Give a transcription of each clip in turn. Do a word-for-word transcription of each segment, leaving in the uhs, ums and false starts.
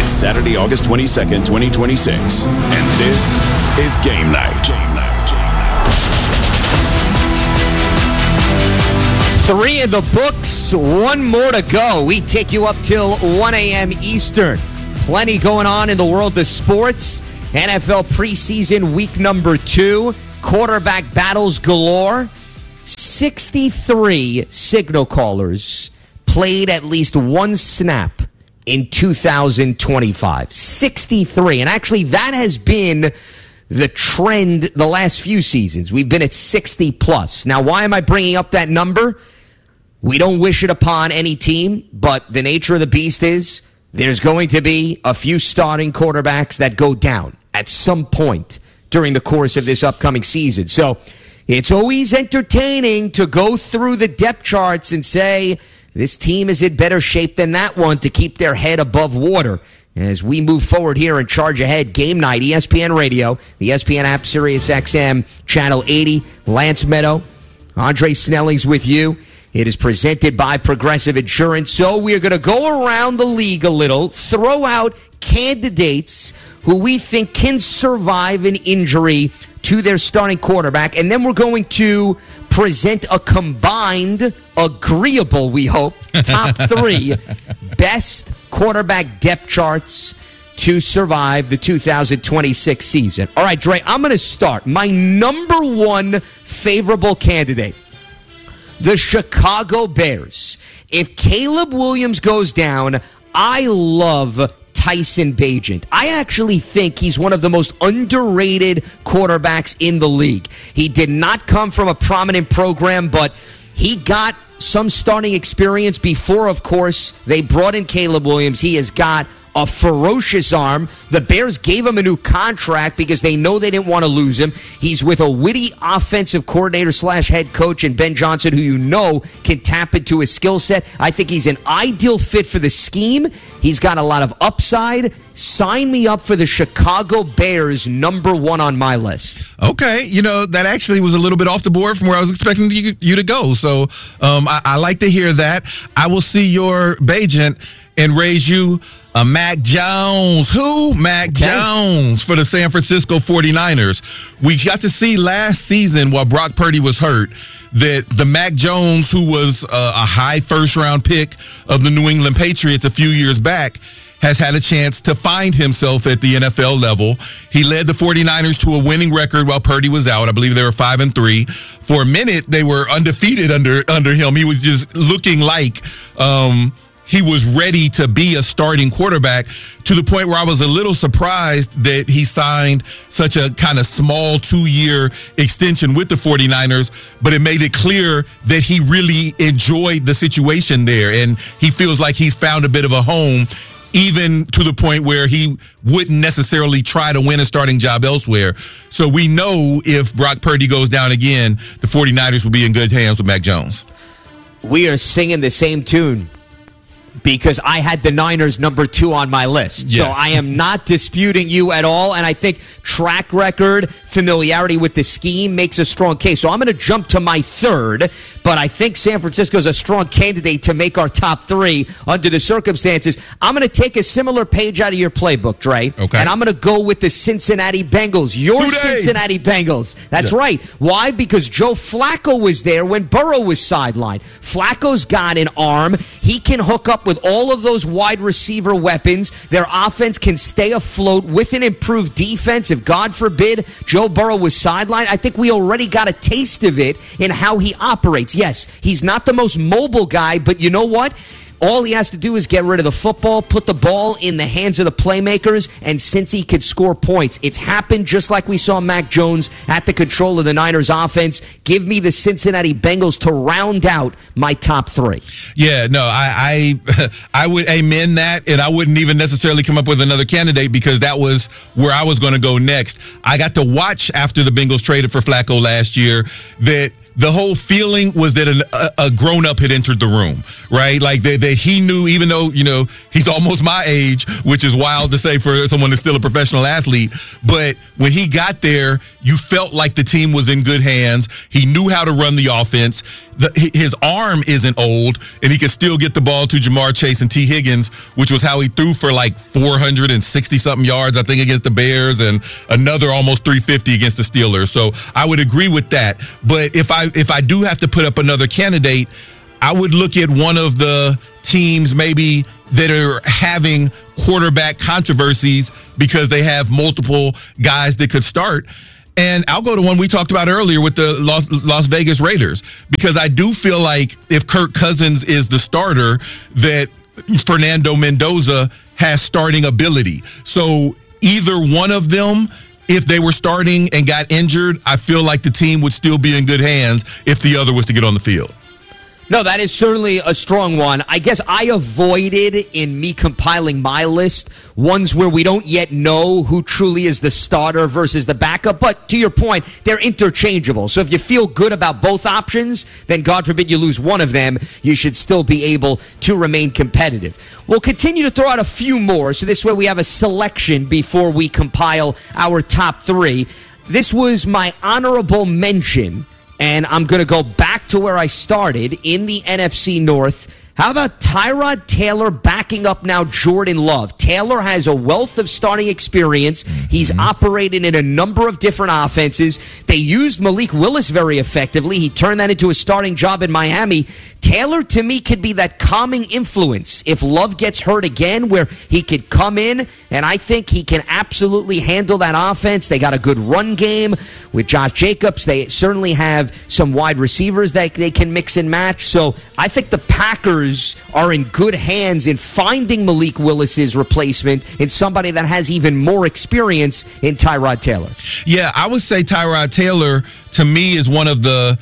It's Saturday, August twenty-second, twenty twenty-six, and this is Game Night. Game Night. Three in the books, one more to go. We take you up till one a.m. Eastern. Plenty going on in the world of sports. N F L preseason week number two. Quarterback battles galore. sixty-three signal callers played at least one snap in two thousand twenty-five. sixty-three. And actually, that has been the trend the last few seasons. We've been at sixty plus. Now, why am I bringing up that number? We don't wish it upon any team, but the nature of the beast is there's going to be a few starting quarterbacks that go down at some point during the course of this upcoming season. So it's always entertaining to go through the depth charts and say, this team is in better shape than that one to keep their head above water. As we move forward here and charge ahead, Game Night, E S P N Radio, the E S P N app, Sirius X M, Channel eighty, Lance Meadow, Andre Snelling's with you. It is presented by Progressive Insurance. So we're going to go around the league a little, throw out candidates who we think can survive an injury to their starting quarterback, and then we're going to present a combined, agreeable, we hope, top three best quarterback depth charts to survive the two thousand twenty-six season. All right, Dre, I'm going to start. My number one favorable candidate, the Chicago Bears. If Caleb Williams goes down, I love Tyson Bagent. I actually think he's one of the most underrated quarterbacks in the league. He did not come from a prominent program, but he got some starting experience before, of course, they brought in Caleb Williams. He has got a ferocious arm. The Bears gave him a new contract because they know they didn't want to lose him. He's with a witty offensive coordinator slash head coach in Ben Johnson, who you know can tap into his skill set. I think he's an ideal fit for the scheme. He's got a lot of upside. Sign me up for the Chicago Bears, number one on my list. Okay, you know, that actually was a little bit off the board from where I was expecting you, you to go. So um, I, I like to hear that. I will see your Bagent and raise you a Mac Jones. Who? Mac okay. Jones for the San Francisco forty-niners. We got to see last season while Brock Purdy was hurt that the Mac Jones, who was a, a high first-round pick of the New England Patriots a few years back, has had a chance to find himself at the N F L level. He led the forty-niners to a winning record while Purdy was out. I believe they were five and three. For a minute, they were undefeated under under him. He was just looking like um, he was ready to be a starting quarterback, to the point where I was a little surprised that he signed such a kind of small two-year extension with the forty-niners, but it made it clear that he really enjoyed the situation there, and he feels like he's found a bit of a home, even to the point where he wouldn't necessarily try to win a starting job elsewhere. So we know if Brock Purdy goes down again, the forty-niners will be in good hands with Mac Jones. We are singing the same tune, because I had the Niners number two on my list. Yes. So I am not disputing you at all. And I think track record, familiarity with the scheme makes a strong case. So I'm going to jump to my third, but I think San Francisco is a strong candidate to make our top three under the circumstances. I'm going to take a similar page out of your playbook, Dre. Okay. And I'm going to go with the Cincinnati Bengals. Your Hooray! Cincinnati Bengals. That's yeah. right. Why? Because Joe Flacco was there when Burrow was sidelined. Flacco's got an arm. He can hook up with all of those wide receiver weapons. Their offense can stay afloat with an improved defense. If, God forbid, Joe Burrow was sidelined, I think we already got a taste of it in how he operates. Yes, he's not the most mobile guy, but you know what? All he has to do is get rid of the football, put the ball in the hands of the playmakers, and Cincy could score points. It's happened just like we saw Mac Jones at the control of the Niners offense. Give me the Cincinnati Bengals to round out my top three. Yeah, no, I I, I would amen that, and I wouldn't even necessarily come up with another candidate because that was where I was going to go next. I got to watch after the Bengals traded for Flacco last year that the whole feeling was that an, a, a grown-up had entered the room, right? Like that, that he knew, even though, you know, he's almost my age, which is wild to say for someone that's still a professional athlete. But when he got there, you felt like the team was in good hands. He knew how to run the offense. The, his arm isn't old, and he could still get the ball to Jamar Chase and T. Higgins, which was how he threw for like four hundred sixty-something yards, I think, against the Bears, and another almost three fifty against the Steelers. So I would agree with that. But if I if I do have to put up another candidate, I would look at one of the teams maybe that are having quarterback controversies because they have multiple guys that could start. And I'll go to one we talked about earlier with the Las, Las Vegas Raiders, because I do feel like if Kirk Cousins is the starter, that Fernando Mendoza has starting ability. So either one of them, if they were starting and got injured, I feel like the team would still be in good hands if the other was to get on the field. No, that is certainly a strong one. I guess I avoided, in me compiling my list, ones where we don't yet know who truly is the starter versus the backup. But to your point, they're interchangeable. So if you feel good about both options, then God forbid you lose one of them, you should still be able to remain competitive. We'll continue to throw out a few more, so this way we have a selection before we compile our top three. This was my honorable mention, and I'm going to go back to where I started in the N F C North. How about Tyrod Taylor backing up now Jordan Love? Taylor has a wealth of starting experience. Mm-hmm. He's operated in a number of different offenses. They used Malik Willis very effectively. He turned that into a starting job in Miami. Taylor, to me, could be that calming influence if Love gets hurt again, where he could come in, and I think he can absolutely handle that offense. They got a good run game with Josh Jacobs. They certainly have some wide receivers that they can mix and match. So I think the Packers are in good hands in finding Malik Willis's replacement in somebody that has even more experience in Tyrod Taylor. Yeah, I would say Tyrod Taylor, to me, is one of the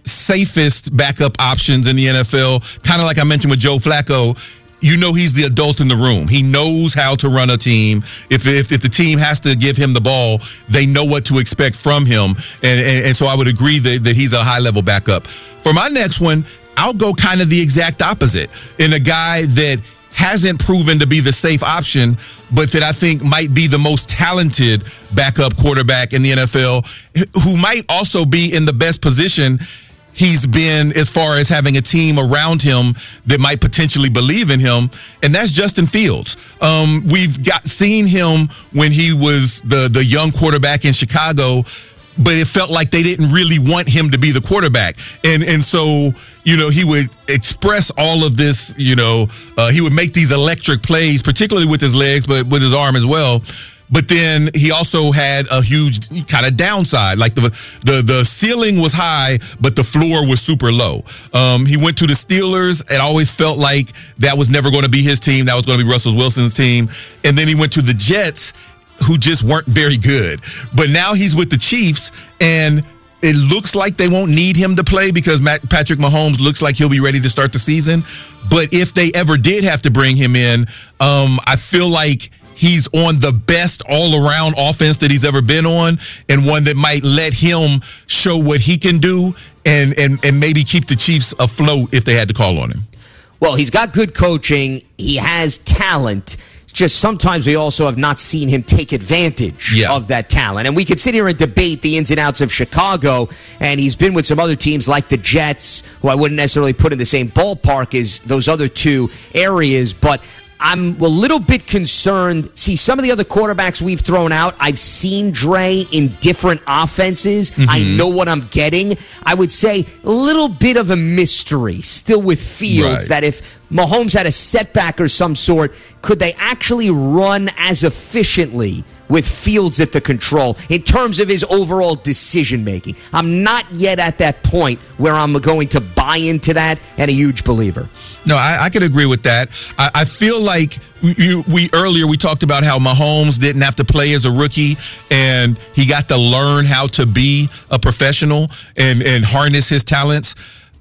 safest backup options in the N F L. Kind of like I mentioned with Joe Flacco. You know he's the adult in the room. He knows how to run a team. If if, if the team has to give him the ball, they know what to expect from him. And, and, and so I would agree that, that he's a high-level backup. For my next one, I'll go kind of the exact opposite. In a guy that hasn't proven to be the safe option, but that I think might be the most talented backup quarterback in the N F L, who might also be in the best position he's been as far as having a team around him that might potentially believe in him, and that's Justin Fields. Um, we've got seen him when he was the, the young quarterback in Chicago, but it felt like they didn't really want him to be the quarterback. And and so, you know, he would express all of this, you know, uh, he would make these electric plays, particularly with his legs, but with his arm as well. But then he also had a huge kind of downside. Like the the the ceiling was high, but the floor was super low. Um, he went to the Steelers. It always felt like that was never going to be his team. That was going to be Russell Wilson's team. And then he went to the Jets, who just weren't very good. But now he's with the Chiefs, and it looks like they won't need him to play because Matt, Patrick Mahomes looks like he'll be ready to start the season. But if they ever did have to bring him in, um, I feel like he's on the best all-around offense that he's ever been on, and one that might let him show what he can do and, and, and maybe keep the Chiefs afloat if they had to call on him. Well, he's got good coaching. He has talent. Just sometimes we also have not seen him take advantage yeah. of that talent. And we could sit here and debate the ins and outs of Chicago, and he's been with some other teams like the Jets, who I wouldn't necessarily put in the same ballpark as those other two areas, but I'm a little bit concerned. See, some of the other quarterbacks we've thrown out, I've seen Dre in different offenses. Mm-hmm. I know what I'm getting. I would say a little bit of a mystery still with Fields, right, that if Mahomes had a setback or some sort, could they actually run as efficiently with Fields at the control in terms of his overall decision-making? I'm not yet at that point where I'm going to buy into that, and a huge believer. No, I, I can agree with that. I, I feel like we, you, we earlier we talked about how Mahomes didn't have to play as a rookie, and he got to learn how to be a professional and, and harness his talents.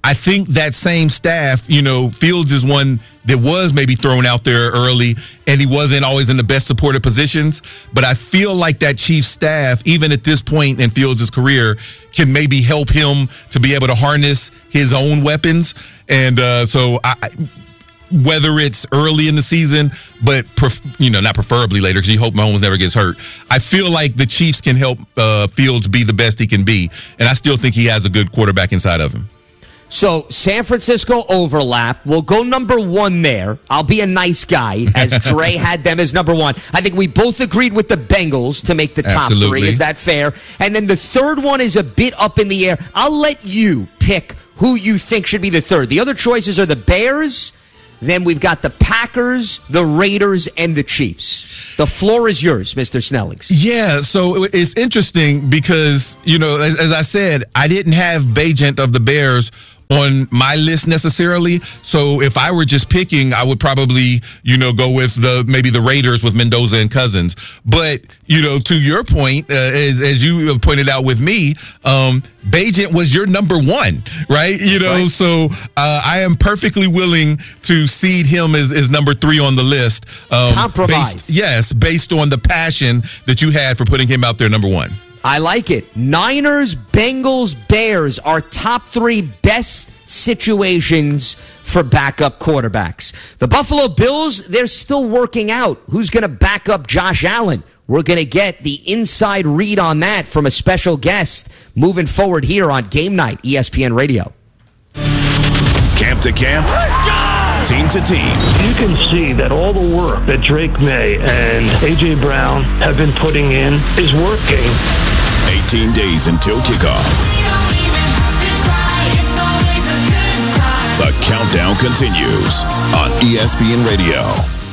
I think that same staff, you know, Fields is one that was maybe thrown out there early, and he wasn't always in the best supported positions. But I feel like that Chiefs staff, even at this point in Fields' career, can maybe help him to be able to harness his own weapons. And uh, so I, whether it's early in the season, but, pref- you know, not preferably later because you hope Mahomes never gets hurt, I feel like the Chiefs can help uh, Fields be the best he can be. And I still think he has a good quarterback inside of him. So, San Francisco overlap. We'll go number one there. I'll be a nice guy, as Dre had them as number one. I think we both agreed with the Bengals to make the top Absolutely. three. Is that fair? And then the third one is a bit up in the air. I'll let you pick who you think should be the third. The other choices are the Bears. Then we've got the Packers, the Raiders, and the Chiefs. The floor is yours, Mister Snellings. Yeah, so it's interesting because, you know, as, as I said, I didn't have Bagent of the Bears on my list necessarily. So if I were just picking, I would probably, you know, go with the maybe the Raiders with Mendoza and Cousins. But, you know, to your point, uh, as, as you pointed out with me, um, Bagent was your number one, right? You know, right. so uh, I am perfectly willing to seed him as, as number three on the list. Um, Compromise. Based, yes, based on the passion that you had for putting him out there number one. I like it. Niners, Bengals, Bears are top three best situations for backup quarterbacks. The Buffalo Bills, they're still working out who's going to back up Josh Allen. We're going to get the inside read on that from a special guest moving forward here on Game Night, E S P N Radio. Camp to camp. Team to team. You can see that all the work that Drake May and A J. Brown have been putting in is working. eighteen days until kickoff. The countdown continues on E S P N Radio.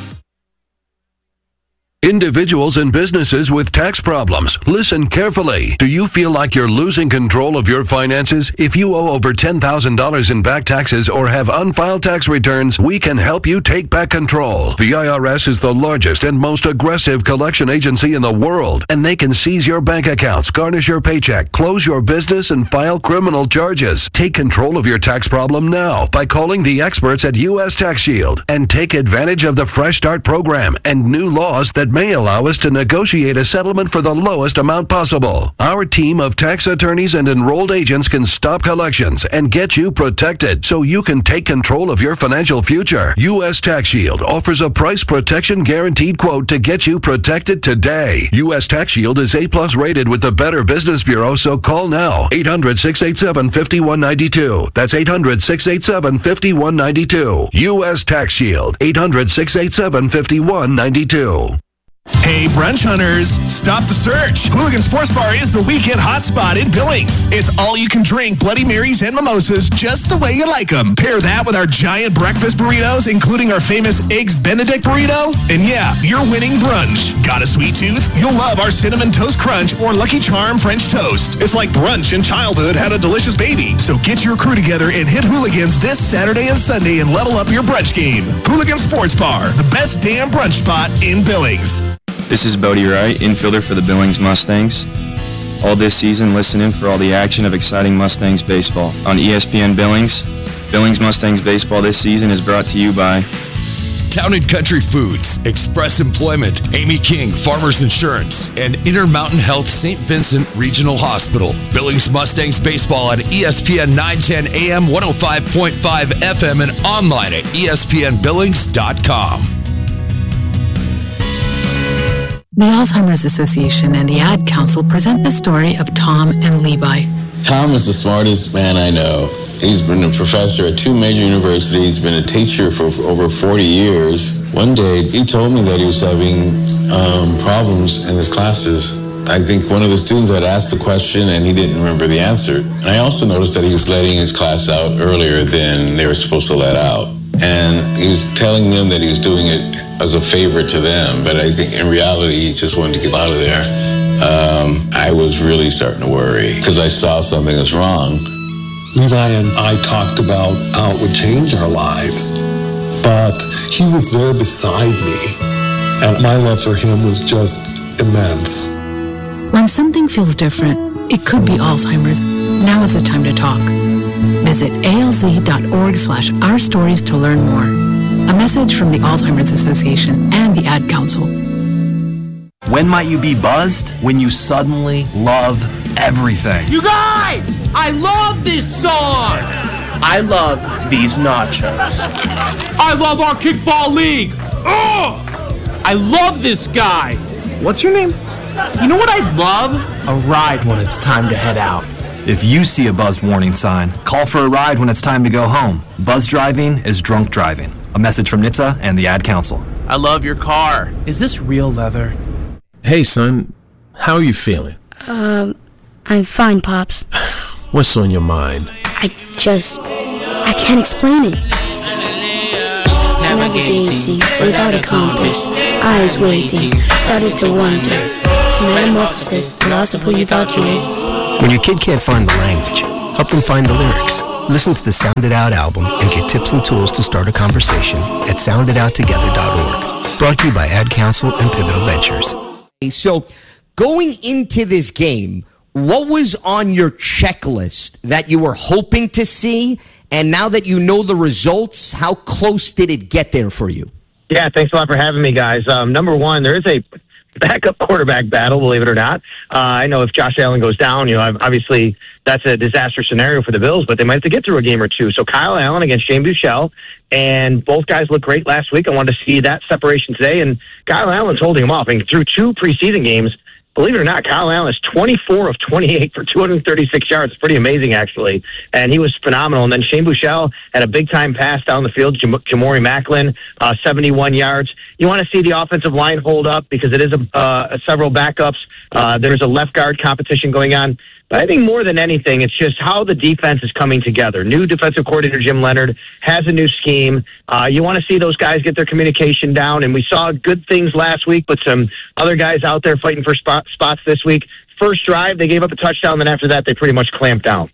Individuals and businesses with tax problems, listen carefully. Do you feel like you're losing control of your finances? If you owe over ten thousand dollars in back taxes or have unfiled tax returns, we can help you take back control. The I R S is the largest and most aggressive collection agency in the world, and they can seize your bank accounts, garnish your paycheck, close your business, and file criminal charges. Take control of your tax problem now by calling the experts at U S Tax Shield and take advantage of the Fresh Start program and new laws that may allow us to negotiate a settlement for the lowest amount possible. Our team of tax attorneys and enrolled agents can stop collections and get you protected so you can take control of your financial future. U S Tax Shield offers a price protection guaranteed quote to get you protected today. U S Tax Shield is A-plus rated with the Better Business Bureau, so call now. eight hundred, six eight seven, five one nine two. That's eight hundred, six eight seven, five one nine two. U S Tax Shield. eight hundred, six eight seven, five one nine two. Hey, brunch hunters, stop the search. Hooligan Sports Bar is the weekend hotspot in Billings. It's all you can drink Bloody Marys and mimosas just the way you like them. Pair that with our giant breakfast burritos, including our famous Eggs Benedict burrito. And yeah, you're winning brunch. Got a sweet tooth? You'll love our Cinnamon Toast Crunch or Lucky Charm French Toast. It's like brunch in childhood had a delicious baby. So get your crew together and hit Hooligans this Saturday and Sunday and level up your brunch game. Hooligan Sports Bar, the best damn brunch spot in Billings. This is Bodie Wright, infielder for the Billings Mustangs. All this season, listen in for all the action of exciting Mustangs baseball on E S P N Billings. Billings Mustangs baseball this season is brought to you by Town and Country Foods, Express Employment, Amy King Farmers Insurance, and Intermountain Health Saint Vincent Regional Hospital. Billings Mustangs baseball on E S P N nine ten A M, one oh five point five F M, and online at E S P N Billings dot com. The Alzheimer's Association and the Ad Council present the story of Tom and Levi. Tom is the smartest man I know. He's been a professor at two major universities, been a teacher for over forty years. One day, he told me that he was having um, problems in his classes. I think one of the students had asked the question and he didn't remember the answer. And I also noticed that he was letting his class out earlier than they were supposed to let out. And he was telling them that he was doing it as a favor to them, but I think in reality, he just wanted to get out of there. Um, I was really starting to worry because I saw something was wrong. Levi and I talked about how it would change our lives, but he was there beside me, and my love for him was just immense. When something feels different, it could be Alzheimer's. Now is the time to talk. Visit alz.org slash our stories to learn more. A message from the Alzheimer's Association and the Ad Council. When might you be buzzed? When you suddenly love everything. You guys! I love this song! I love these nachos. I love our kickball league! Ugh! I love this guy! What's your name? You know what I'd love? A ride when it's time to head out. If you see a buzzed warning sign, call for a ride when it's time to go home. Buzz driving is drunk driving. A message from N H T S A and the Ad Council. I love your car. Is this real leather? Hey, son. How are you feeling? Um, I'm fine, Pops. What's on your mind? I just... I can't explain it. Navigating without a compass. Eyes waiting. Started to wonder. Metamorphosis. The loss of who you thought you is. When your kid can't find the language, help them find the lyrics. Listen to the Sound It Out album and get tips and tools to start a conversation at sound it out together dot org. Brought to you by Ad Council and Pivotal Ventures. So, going into this game, what was on your checklist that you were hoping to see? And now that you know the results, how close did it get there for you? Yeah, thanks a lot for having me, guys. Um, number one, there is a backup quarterback battle, believe it or not. Uh, I know if Josh Allen goes down, you know, obviously that's a disaster scenario for the Bills, but they might have to get through a game or two. So Kyle Allen against Shane Buechele, and both guys looked great last week. I wanted to see that separation today, and Kyle Allen's holding them off. I mean, through two preseason games, believe it or not, Kyle Allen is twenty-four of twenty-eight for two hundred thirty-six yards. It's pretty amazing, actually. And he was phenomenal. And then Shane Buechele had a big-time pass down the field. Jam- Jamori Macklin, uh, seventy-one yards. You want to see the offensive line hold up because it is a, uh, several backups. Uh, there's a left guard competition going on. But I think more than anything, it's just how the defense is coming together. New defensive coordinator Jim Leonard has a new scheme. Uh, you want to see those guys get their communication down, and we saw good things last week, but some other guys out there fighting for spot, spots this week. First drive, they gave up a touchdown, then after that, they pretty much clamped down.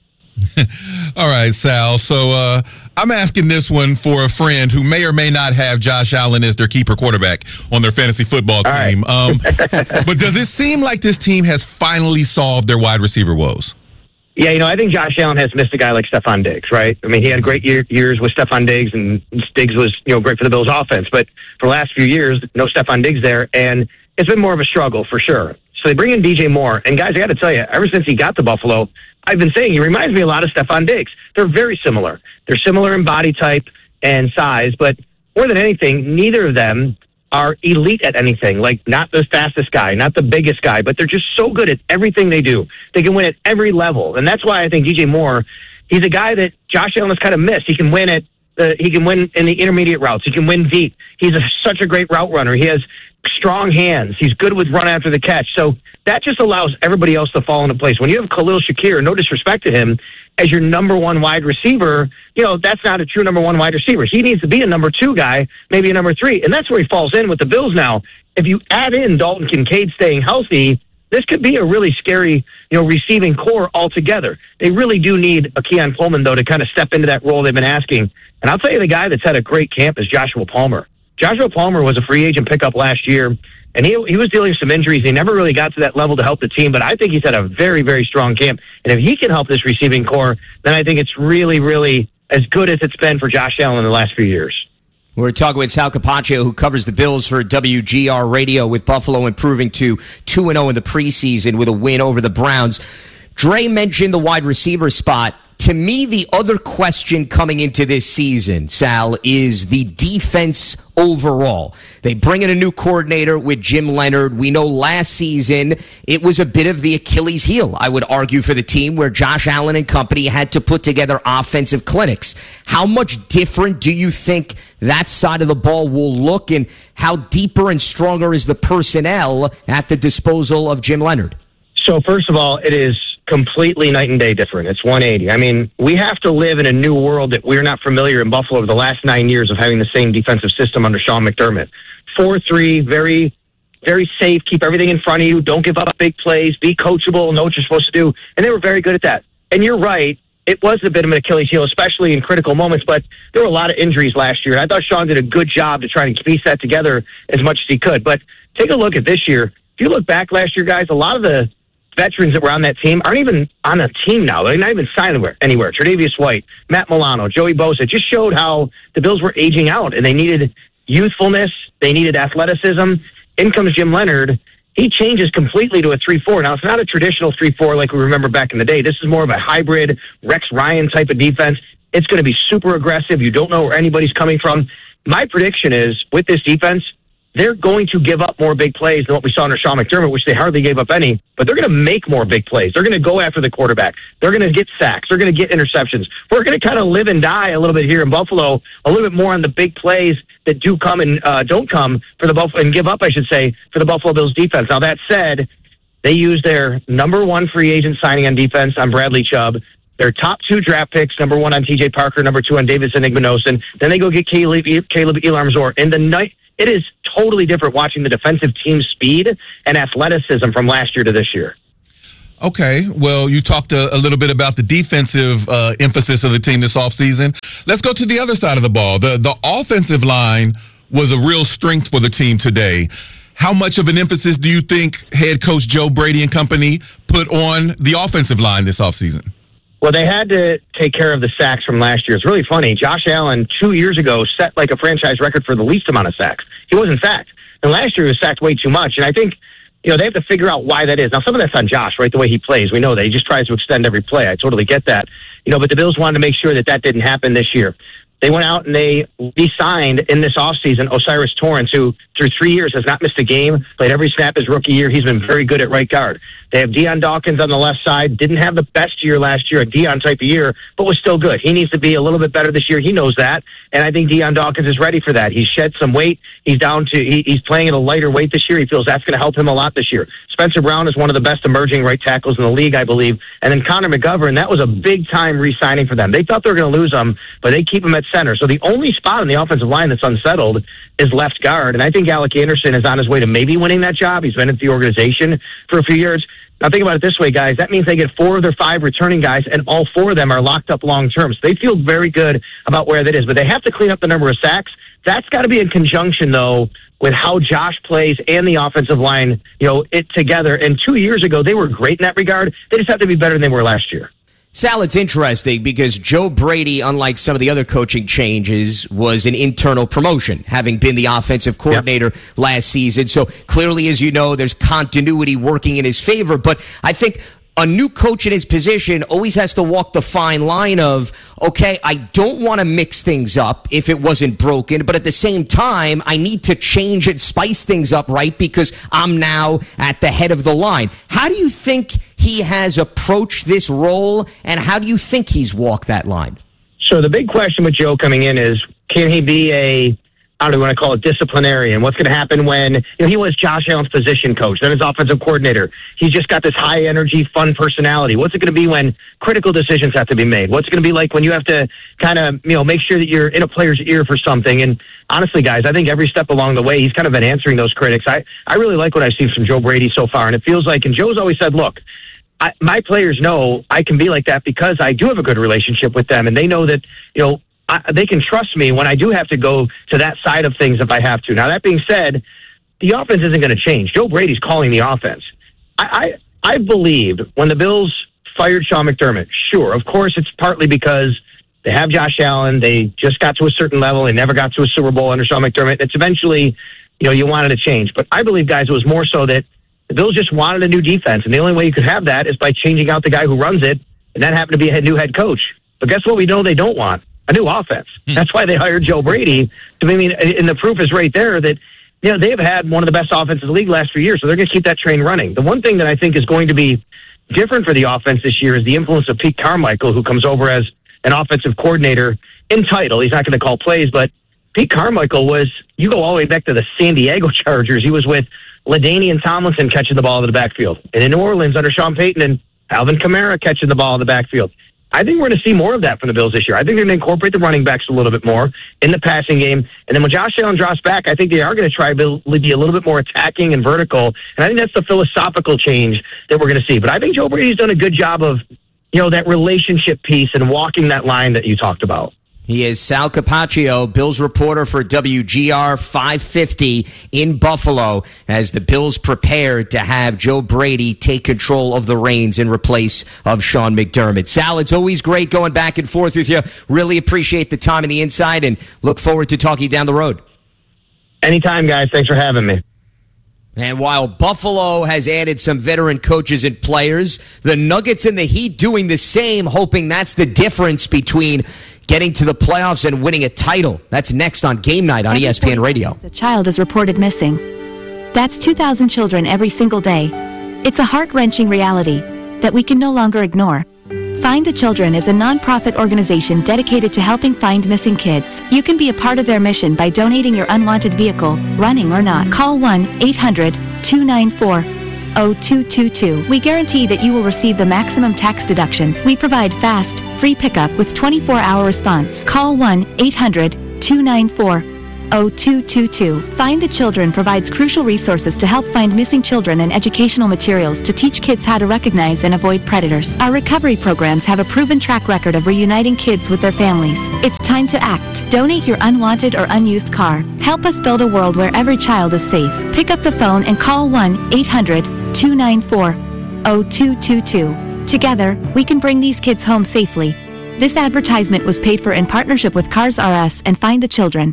All right, Sal. So uh, I'm asking this one for a friend who may or may not have Josh Allen as their keeper quarterback on their fantasy football team. Right. Um, but does it seem like this team has finally solved their wide receiver woes? Yeah, you know, I think Josh Allen has missed a guy like Stephon Diggs, right? I mean, he had great year, years with Stephon Diggs, and Diggs was, you know, great for the Bills' offense. But for the last few years, no Stephon Diggs there, and it's been more of a struggle for sure. So they bring in D J Moore, and guys, I got to tell you, ever since he got to Buffalo, I've been saying he reminds me a lot of Stephon Diggs. They're very similar. They're similar in body type and size, but more than anything, neither of them are elite at anything. Like, not the fastest guy, not the biggest guy, but they're just so good at everything they do. They can win at every level, and that's why I think D J Moore, he's a guy that Josh Allen has kind of missed. He can win at uh, he can win in the intermediate routes. He can win deep. He's a, such a great route runner. He has strong hands. He's good with run after the catch. So that just allows everybody else to fall into place. When you have Khalil Shakir, no disrespect to him, as your number one wide receiver, you know, that's not a true number one wide receiver. He needs to be a number two guy, maybe a number three. And that's where he falls in with the Bills now. If you add in Dalton Kincaid staying healthy, this could be a really scary, you know, receiving core altogether. They really do need a Keon Coleman, though, to kind of step into that role they've been asking. And I'll tell you, the guy that's had a great camp is Joshua Palmer. Joshua Palmer was a free agent pickup last year, and he he was dealing with some injuries. He never really got to that level to help the team, but I think he's had a very, very strong camp. And if he can help this receiving core, then I think it's really, really as good as it's been for Josh Allen in the last few years. We're talking with Sal Capaccio, who covers the Bills for W G R Radio, with Buffalo improving to two and oh in the preseason with a win over the Browns. Dre mentioned the wide receiver spot. To me, the other question coming into this season, Sal, is the defense overall. They bring in a new coordinator with Jim Leonard. We know last season it was a bit of the Achilles heel, I would argue, for the team, where Josh Allen and company had to put together offensive clinics. How much different do you think that side of the ball will look, and how deeper and stronger is the personnel at the disposal of Jim Leonard? So first of all, it is completely night and day different. It's one eighty. I mean, we have to live in a new world that we're not familiar in Buffalo over the last nine years of having the same defensive system under Sean McDermott. four three, very, very safe, keep everything in front of you, don't give up big plays, be coachable, know what you're supposed to do. And they were very good at that. And you're right, it was a bit of an Achilles heel, especially in critical moments, but there were a lot of injuries last year. I thought Sean did a good job to try to piece that together as much as he could. But take a look at this year. If you look back last year, guys, a lot of the veterans that were on that team aren't even on a team now. They're not even signed anywhere. anywhere. Tre'Davious White, Matt Milano, Joey Bosa. It just showed how the Bills were aging out, and they needed youthfulness. They needed athleticism. In comes Jim Leonhard. He changes completely to a three four. Now, it's not a traditional three four like we remember back in the day. This is more of a hybrid Rex Ryan type of defense. It's going to be super aggressive. You don't know where anybody's coming from. My prediction is, with this defense, they're going to give up more big plays than what we saw under Sean McDermott, which they hardly gave up any, but they're going to make more big plays. They're going to go after the quarterback. They're going to get sacks. They're going to get interceptions. We're going to kind of live and die a little bit here in Buffalo, a little bit more on the big plays that do come and uh, don't come for the Buffalo, and give up, I should say, for the Buffalo Bills defense. Now, that said, they use their number one free agent signing on defense on Bradley Chubb, their top two draft picks, number one on T J Parker, number two on Davidson Igbinosun. Then they go get Caleb, Caleb Elam-Zor. In the night, it is totally different watching the defensive team's speed and athleticism from last year to this year. Okay, well, you talked a, a little bit about the defensive uh, emphasis of the team this offseason. Let's go to the other side of the ball. The the offensive line was a real strength for the team today. How much of an emphasis do you think head coach Joe Brady and company put on the offensive line this offseason? Well, they had to take care of the sacks from last year. It's really funny. Josh Allen, two years ago, set like a franchise record for the least amount of sacks. He wasn't sacked. And last year, he was sacked way too much. And I think, you know, they have to figure out why that is. Now, some of that's on Josh, right, the way he plays. We know that. He just tries to extend every play. I totally get that. You know, but the Bills wanted to make sure that that didn't happen this year. They went out and they re-signed in this offseason Osiris Torrance, who through three years has not missed a game, played every snap his rookie year. He's been very good at right guard. They have Deion Dawkins on the left side. Didn't have the best year last year, a Deion type of year, but was still good. He needs to be a little bit better this year. He knows that, and I think Deion Dawkins is ready for that. He's shed some weight. He's down to he, he's playing at a lighter weight this year. He feels that's going to help him a lot this year. Spencer Brown is one of the best emerging right tackles in the league, I believe. And then Connor McGovern, that was a big-time re-signing for them. They thought they were going to lose him, but they keep him at center. So the only spot on the offensive line that's unsettled is left guard, and I think Alec Anderson is on his way to maybe winning that job. He's been at the organization for a few years. Now, think about it this way, guys. That means they get four of their five returning guys, and all four of them are locked up long-term. So they feel very good about where that is. But they have to clean up the number of sacks. That's got to be in conjunction, though, with how Josh plays and the offensive line, you know, it together. And two years ago, they were great in that regard. They just have to be better than they were last year. Sal, it's interesting because Joe Brady, unlike some of the other coaching changes, was an internal promotion, having been the offensive coordinator yep. last season. So clearly, as you know, there's continuity working in his favor. But I think a new coach in his position always has to walk the fine line of, okay, I don't want to mix things up if it wasn't broken, but at the same time, I need to change and spice things up, right? Because I'm now at the head of the line. How do you think he has approached this role, and how do you think he's walked that line? So the big question with Joe coming in is, can he be a, I don't know what I call it, disciplinarian? What's going to happen when, you know, he was Josh Allen's position coach, then his offensive coordinator. He's just got this high energy, fun personality. What's it going to be when critical decisions have to be made? What's it going to be like when you have to kind of, you know, make sure that you're in a player's ear for something? And honestly, guys, I think every step along the way, he's kind of been answering those critics. I, I really like what I've seen from Joe Brady so far. And it feels like, and Joe's always said, look, I, my players know I can be like that because I do have a good relationship with them. And they know that, you know, I, they can trust me when I do have to go to that side of things if I have to. Now, that being said, the offense isn't going to change. Joe Brady's calling the offense. I, I, I believed when the Bills fired Sean McDermott, sure, of course, it's partly because they have Josh Allen. They just got to a certain level. They never got to a Super Bowl under Sean McDermott. It's eventually, you know, you wanted to change. But I believe, guys, it was more so that the Bills just wanted a new defense. And the only way you could have that is by changing out the guy who runs it. And that happened to be a new head coach. But guess what we know they don't want? A new offense. That's why they hired Joe Brady. I mean, and the proof is right there that, you know, they've had one of the best offenses in the league the last few years, so they're going to keep that train running. The one thing that I think is going to be different for the offense this year is the influence of Pete Carmichael, who comes over as an offensive coordinator in title. He's not going to call plays, but Pete Carmichael was, you go all the way back to the San Diego Chargers. He was with LaDainian Tomlinson catching the ball in the backfield. And in New Orleans under Sean Payton and Alvin Kamara catching the ball in the backfield. I think we're going to see more of that from the Bills this year. I think they're going to incorporate the running backs a little bit more in the passing game. And then when Josh Allen drops back, I think they are going to try to be a little bit more attacking and vertical. And I think that's the philosophical change that we're going to see. But I think Joe Brady's done a good job of, you know, that relationship piece and walking that line that you talked about. He is Sal Capaccio, Bills reporter for W G R five fifty in Buffalo, as the Bills prepare to have Joe Brady take control of the reins in replace of Sean McDermott. Sal, it's always great going back and forth with you. Really appreciate the time and the insight, and look forward to talking down the road. Anytime, guys. Thanks for having me. And while Buffalo has added some veteran coaches and players, the Nuggets and the Heat doing the same, hoping that's the difference between getting to the playoffs and winning a title. That's next on Game Night on E S P N Radio. A child is reported missing. That's two thousand children every single day. It's a heart-wrenching reality that we can no longer ignore. Find the Children is a non-profit organization dedicated to helping find missing kids. You can be a part of their mission by donating your unwanted vehicle, running or not. Call one eight hundred two nine four zero two two two. We guarantee that you will receive the maximum tax deduction. We provide fast, free pickup with twenty-four hour response. Call one eight hundred two nine four zero two two two. Find the Children provides crucial resources to help find missing children and educational materials to teach kids how to recognize and avoid predators. Our recovery programs have a proven track record of reuniting kids with their families. It's time to act. Donate your unwanted or unused car. Help us build a world where every child is safe. Pick up the phone and call one eight hundred two nine four zero two two two. Together, we can bring these kids home safely. This advertisement was paid for in partnership with Cars R Us and Find the Children.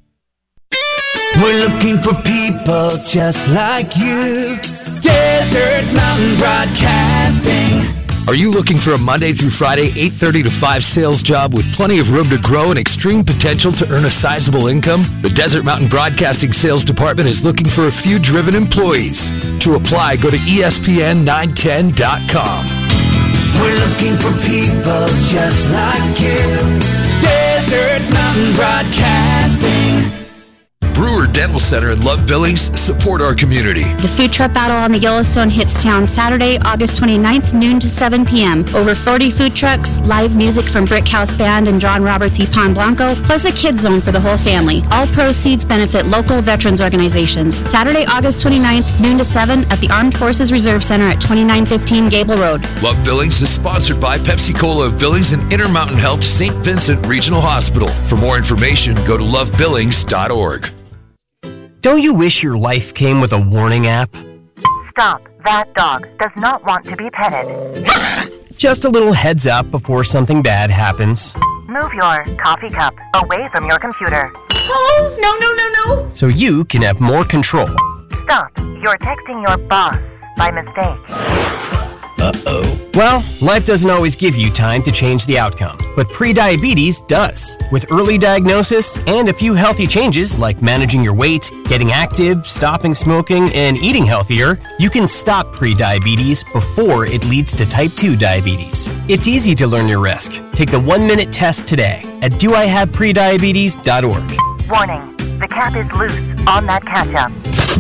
We're looking for people just like you. Desert Mountain Broadcasting. Are you looking for a Monday through Friday, eight thirty to five sales job with plenty of room to grow and extreme potential to earn a sizable income? The Desert Mountain Broadcasting Sales Department is looking for a few driven employees. To apply, go to E S P N nine ten dot com. We're looking for people just like you. Desert Mountain Broadcasting. Brewer Dental Center and Love Billings support our community. The food truck battle on the Yellowstone hits town Saturday, August twenty-ninth, noon to seven p.m. Over forty food trucks, live music from Brick House Band and John Roberts y Pan Blanco, plus a kids zone for the whole family. All proceeds benefit local veterans organizations. Saturday, August twenty-ninth, noon to seven at the Armed Forces Reserve Center at twenty-nine fifteen Gable Road. Love Billings is sponsored by Pepsi Cola of Billings and Intermountain Health Saint Vincent Regional Hospital. For more information, go to love billings dot org. Don't you wish your life came with a warning app? Stop. That dog does not want to be petted. Just a little heads up before something bad happens. Move your coffee cup away from your computer. Oh, no, no, no, no. So you can have more control. Stop. You're texting your boss by mistake. Uh-oh. Well, life doesn't always give you time to change the outcome, but prediabetes does. With early diagnosis and a few healthy changes like managing your weight, getting active, stopping smoking, and eating healthier, you can stop prediabetes before it leads to type two diabetes. It's easy to learn your risk. Take the one-minute test today at do I have prediabetes dot org. Warning, the cap is loose on that ketchup.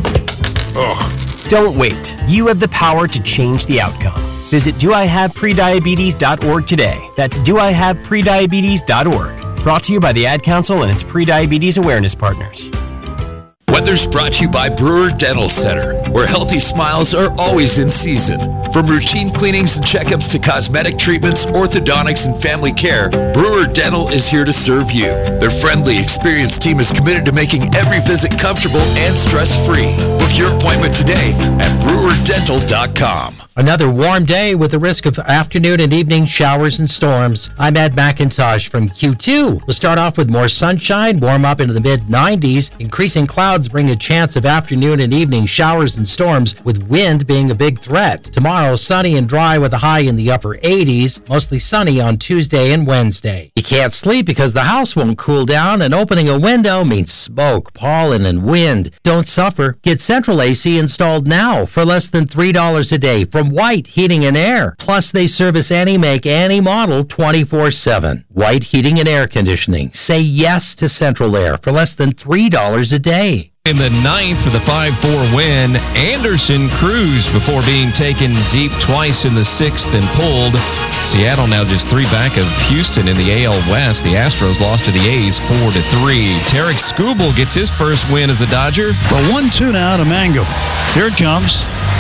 Ugh. Don't wait. You have the power to change the outcome. Visit do I have prediabetes dot org today. That's do I have prediabetes dot org. Brought to you by the Ad Council and its pre-diabetes awareness partners. Weather's brought to you by Brewer Dental Center, where healthy smiles are always in season. From routine cleanings and checkups to cosmetic treatments, orthodontics, and family care, Brewer Dental is here to serve you. Their friendly, experienced team is committed to making every visit comfortable and stress-free. Book your appointment today at brewer dental dot com. Another warm day with the risk of afternoon and evening showers and storms. I'm Ed McIntosh from Q two. We'll start off with more sunshine, warm up into the mid nineties. Increasing clouds bring a chance of afternoon and evening showers and storms, with wind being a big threat. Tomorrow, sunny and dry with a high in the upper eighties. Mostly sunny on Tuesday and Wednesday. You can't sleep because the house won't cool down, and opening a window means smoke, pollen, and wind. Don't suffer. Get Central A C installed now for less than three dollars a day from White Heating and Air. Plus, they service any make, any model twenty-four seven. White Heating and Air Conditioning. Say yes to Central Air for less than three dollars a day. In the ninth for the five four win, Anderson cruised before being taken deep twice in the sixth and pulled. Seattle now just three back of Houston in the A L West. The Astros lost to the A's four to three. Tarek Skubal gets his first win as a Dodger. The one two now to Mangum. Here it comes.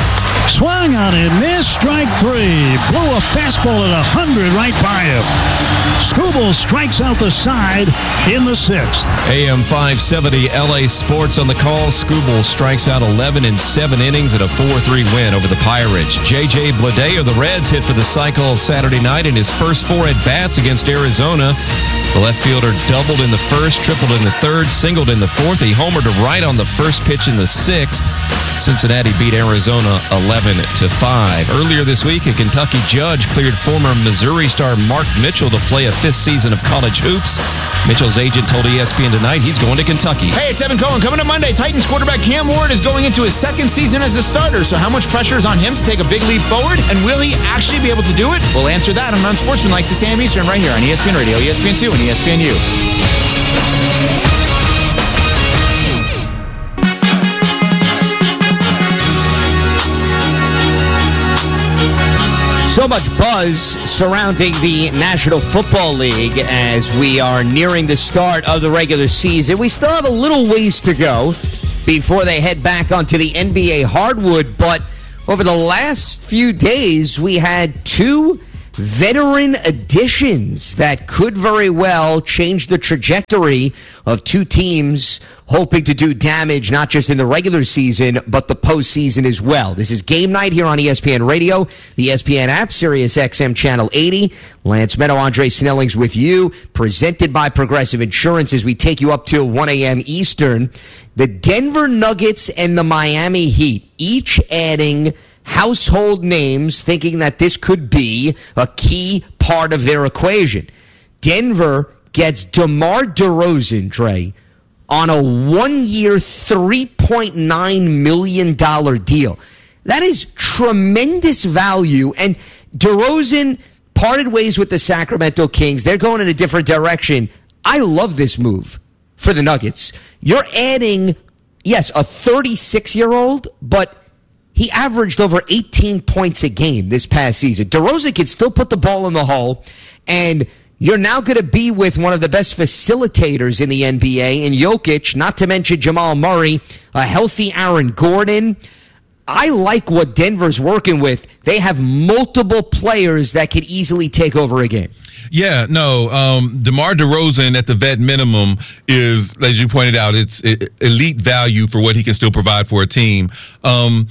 Swung on and missed. Strike three. Blew a fastball at one hundred right by him. Skubal strikes out the side in the sixth. A M five seventy L A Sports on the call. Skubal strikes out eleven in seven innings at a four three win over the Pirates. J J Bleday of the Reds hit for the cycle Saturday night in his first four at-bats against Arizona. The left fielder doubled in the first, tripled in the third, singled in the fourth. He homered to right on the first pitch in the sixth. Cincinnati beat Arizona eleven to five. Earlier this week, a Kentucky judge cleared former Missouri star Mark Mitchell to play a fifth season of college hoops. Mitchell's agent told E S P N tonight he's going to Kentucky. Hey, it's Evan Cohen. Coming up Monday, Titans quarterback Cam Ward is going into his second season as a starter. So how much pressure is on him to take a big leap forward? And will he actually be able to do it? We'll answer that on Unsportsmanlike, six a.m. Eastern, right here on E S P N Radio, E S P N two, and E S P N U. So much buzz surrounding the National Football League as we are nearing the start of the regular season. We still have a little ways to go before they head back onto the N B A hardwood, but over the last few days, we had two veteran additions that could very well change the trajectory of two teams hoping to do damage not just in the regular season but the postseason as well. This is Game Night here on E S P N Radio, the E S P N app, Sirius X M Channel eighty. Lance Meadow, Andre Snellings with you, presented by Progressive Insurance as we take you up till one a.m. Eastern. The Denver Nuggets and the Miami Heat each adding household names, thinking that this could be a key part of their equation. Denver gets DeMar DeRozan, Dre, on a one-year, three point nine million dollars deal. That is tremendous value. And DeRozan parted ways with the Sacramento Kings. They're going in a different direction. I love this move for the Nuggets. You're adding, yes, a thirty-six-year-old, but he averaged over eighteen points a game this past season. DeRozan can still put the ball in the hole, and you're now going to be with one of the best facilitators in the N B A in Jokic, not to mention Jamal Murray, a healthy Aaron Gordon. I like what Denver's working with. They have multiple players that could easily take over a game. Yeah, no, um, DeMar DeRozan at the vet minimum is, as you pointed out, it's elite value for what he can still provide for a team. Um,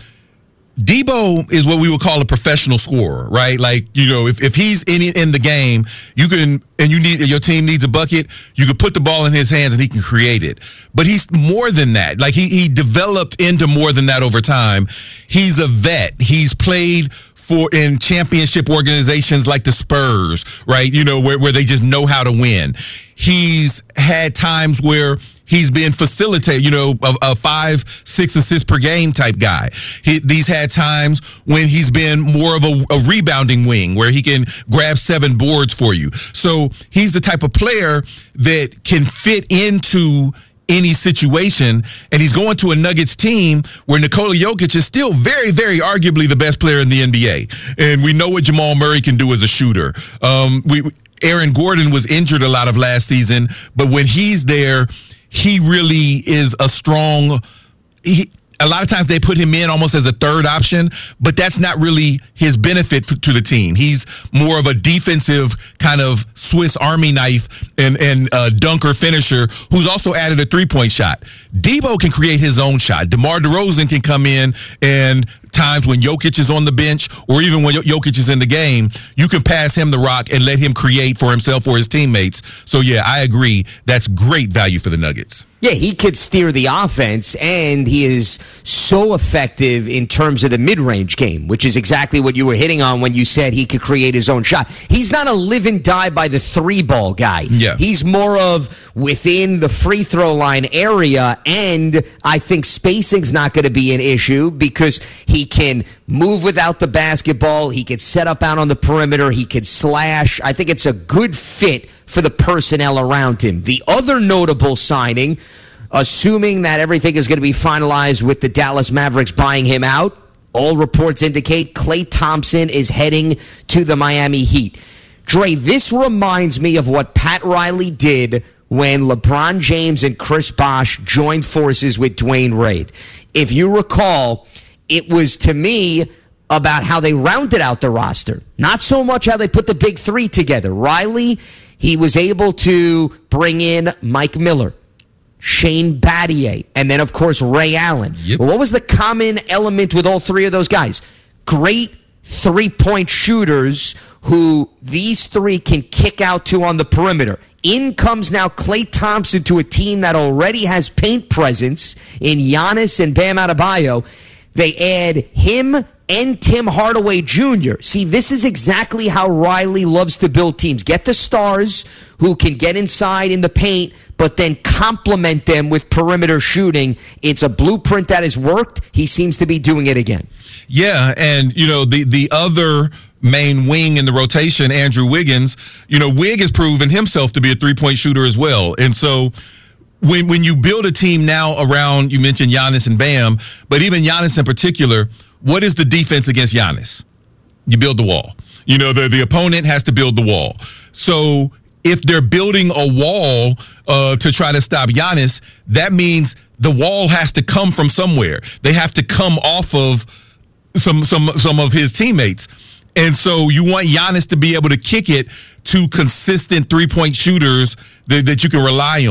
Debo is what we would call a professional scorer, right? Like, you know, if, if he's in in the game, you can, and you need your team needs a bucket, you can put the ball in his hands and he can create it. But he's more than that. Like he he developed into more than that over time. He's a vet. He's played for in championship organizations like the Spurs, right? You know, where, where they just know how to win. He's had times where he's been facilitated, you know, a, a five, six assists per game type guy. He, he's had times when he's been more of a, a rebounding wing where he can grab seven boards for you. So he's the type of player that can fit into any situation, and he's going to a Nuggets team where Nikola Jokic is still very, very arguably the best player in the N B A. And we know what Jamal Murray can do as a shooter. Um, we Aaron Gordon was injured a lot of last season, but when he's there, he really is a strong he, a lot of times they put him in almost as a third option, but that's not really his benefit f- to the team. He's more of a defensive kind of Swiss Army knife and, and uh, dunker finisher who's also added a three-point shot. Debo can create his own shot. DeMar DeRozan can come in, and times when Jokic is on the bench or even when Jokic is in the game, you can pass him the rock and let him create for himself or his teammates. So, yeah, I agree. That's great value for the Nuggets. Yeah, he could steer the offense, and he is so effective in terms of the mid-range game, which is exactly what you were hitting on when you said he could create his own shot. He's not a live and die by the three-ball guy. Yeah. He's more of within the free throw line area, and I think spacing's not going to be an issue because he can move without the basketball. He can set up out on the perimeter. He can slash. I think it's a good fit for the personnel around him. The other notable signing, assuming that everything is going to be finalized with the Dallas Mavericks buying him out, all reports indicate Klay Thompson is heading to the Miami Heat. Dre, this reminds me of what Pat Riley did when LeBron James and Chris Bosh joined forces with Dwayne Wade. If you recall, it was, to me, about how they rounded out the roster. Not so much how they put the big three together. Riley, he was able to bring in Mike Miller, Shane Battier, and then, of course, Ray Allen. Yep. Well, what was the common element with all three of those guys? Great three-point shooters who these three can kick out to on the perimeter. In comes now Klay Thompson to a team that already has paint presence in Giannis and Bam Adebayo. They add him and Tim Hardaway Junior See, this is exactly how Riley loves to build teams. Get the stars who can get inside in the paint, but then complement them with perimeter shooting. It's a blueprint that has worked. He seems to be doing it again. Yeah, and, you know, the, the other main wing in the rotation, Andrew Wiggins, you know, Wig has proven himself to be a three-point shooter as well. And so when when you build a team now around, you mentioned Giannis and Bam, but even Giannis in particular, what is the defense against Giannis? You build the wall. You know, the, the opponent has to build the wall. So if they're building a wall uh, to try to stop Giannis, that means the wall has to come from somewhere. They have to come off of some some some of his teammates. And so you want Giannis to be able to kick it to consistent three-point shooters that, that you can rely on.